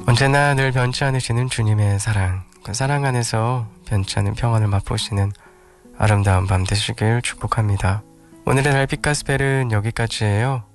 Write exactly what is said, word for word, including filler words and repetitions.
언제나 늘 변치 않으시는 주님의 사랑, 그 사랑 안에서 변치 않은 평안을 맛보시는 아름다운 밤 되시길 축복합니다. 오늘의 달빛 가스펠은 여기까지예요.